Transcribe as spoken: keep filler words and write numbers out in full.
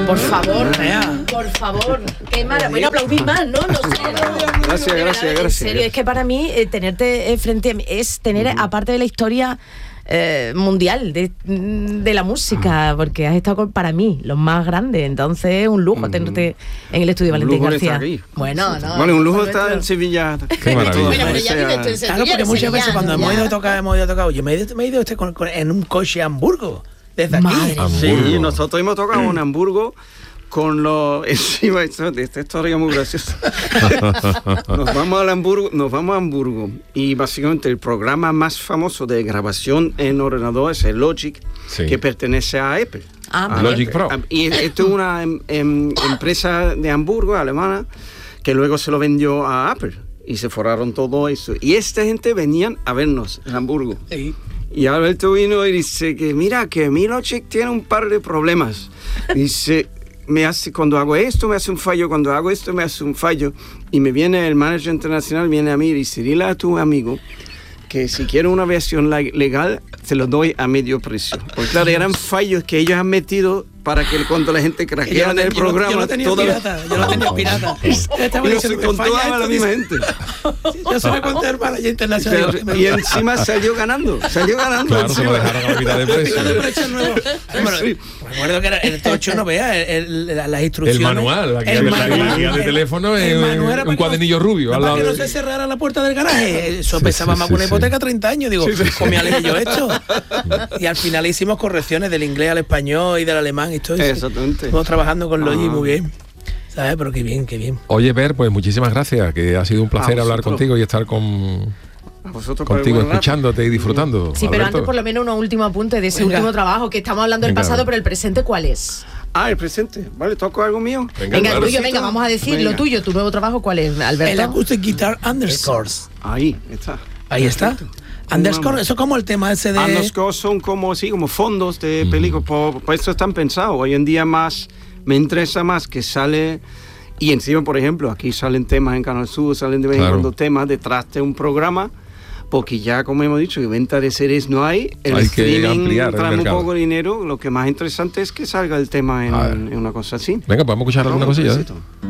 Por favor, por favor. Qué maravilla. Bueno, aplaudís más, ¿no? No sé. Gracias, gracias, gracias. En serio, es que para mí eh, tenerte eh, frente a mí es tener, uh-huh. aparte de la historia eh, mundial de, de la música, uh-huh. porque has estado con, para mí, los más grandes. Entonces es un lujo uh-huh. tenerte en el estudio Valentín García. Bueno, no. Bueno, un lujo estar en Sevilla. Qué maravilla. Bueno, pero ya vives tú en Sevilla. Claro, porque muchas veces cuando hemos ido a tocar, hemos ido a tocar, oye, me he ido, me he ido este con, con, en un coche a Hamburgo. Desde aquí. Sí, nosotros hemos tocado en Hamburgo con los encima esta, esta historia muy graciosa. Nos vamos a Hamburgo, nos vamos a Hamburgo y básicamente el programa más famoso de grabación en ordenador es el Logic, sí. que pertenece a Apple. Ah, a Logic Apple. Pro. Y esto es una em, em, empresa de Hamburgo, alemana, que luego se lo vendió a Apple y se forraron todo eso. Y esta gente venían a vernos en Hamburgo. Sí. Y Alberto vino y dice que mira que mi Logic tiene un par de problemas. Dice, me hace, cuando hago esto me hace un fallo, cuando hago esto me hace un fallo. Y me viene el manager internacional, viene a mí y dice, dile a tu amigo que si quiere una versión legal, se lo doy a medio precio. Porque claro, eran fallos que ellos han metido para que cuando la gente craquea en el yo programa... Yo lo tenía toda... pirata, yo lo tenía pirata. Y no se contó a la misma gente. Yo se lo conté al manager internacional. Pero, y encima salió ganando, salió ganando. Claro, se lo dejaron a la mitad de precio. Bueno, sí. Recuerdo que era el tocho, no veas, las instrucciones... El manual, la guía, el la guía, guía de teléfono es un cuadernillo rubio. Para que no se cerrara la puerta del garaje. Eso pesaba más que una hipoteca treinta años. Digo, con mi alegría yo esto. Y al final hicimos correcciones del inglés al español y del alemán. Estoy, Exactamente. Estamos trabajando con Logi ah. muy bien. ¿Sabes? Pero qué bien, qué bien. Oye, Per, pues muchísimas gracias, que ha sido un placer hablar contigo y estar con contigo, escuchándote y disfrutando. Sí, Alberto. Pero antes por lo menos unos últimos apuntes de ese Venga. último trabajo, que estamos hablando del Venga. pasado, pero el presente, ¿cuál es? Ah, el presente. Vale, ¿toco algo mío? Venga, Venga el tuyo, venga, vamos a decir venga. lo tuyo, tu nuevo trabajo, ¿cuál es, Alberto? El Acoustic Guitar Underscores. Ahí está. Ahí está. Underscore, eso como el tema ese de... Underscore son como, sí, como fondos de mm. películas, por, por eso están pensados. Hoy en día más, me interesa más que sale, y encima, por ejemplo, aquí salen temas en Canal Sur, salen de vez en cuando temas detrás de un programa, porque ya, como hemos dicho, que venta de series no hay, el hay streaming trae un poco de dinero, lo que más interesante es que salga el tema en, en una cosa así. Venga, podemos escuchar alguna cosilla, ¿eh?